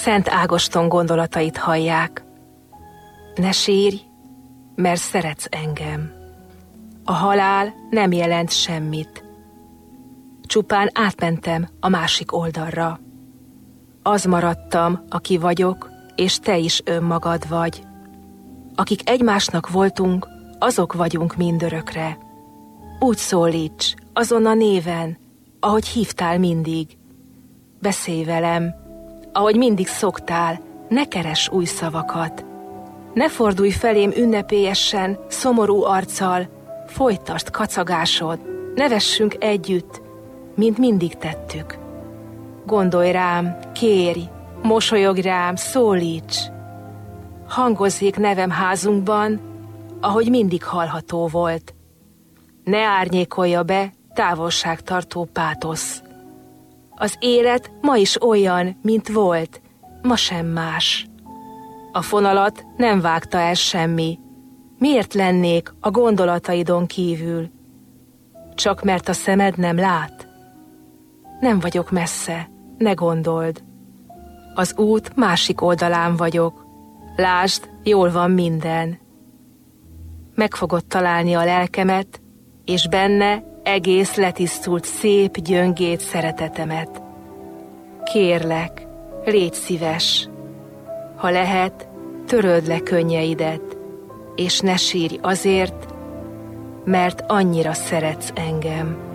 Szent Ágoston gondolatait hallják. Ne sírj, mert szeretsz engem. A halál nem jelent semmit. Csupán átmentem a másik oldalra. Az maradtam, aki vagyok, és te is önmagad vagy. Akik egymásnak voltunk, azok vagyunk mindörökre. Úgy szólíts, azon a néven, ahogy hívtál mindig. Beszélj velem, ahogy mindig szoktál, ne keress új szavakat. Ne fordulj felém ünnepélyesen, szomorú arccal, folytasd kacagásod, ne vessünk együtt, mint mindig tettük. Gondolj rám, kérj, mosolyogj rám, szólíts. Hangozzék nevem házunkban, ahogy mindig hallható volt. Ne árnyékolja be távolságtartó pátosz. Az élet ma is olyan, mint volt, ma sem más. A fonalat nem vágta el semmi. Miért lennék a gondolataidon kívül? Csak mert a szemed nem lát? Nem vagyok messze, ne gondold. Az út másik oldalán vagyok. Lásd, jól van minden. Meg fogod találni a lelkemet, és benne egész letisztult szép gyöngét szeretetemet. Kérlek, légy szíves. Ha lehet, töröld le könnyeidet, és ne sírj azért, mert annyira szeretsz engem.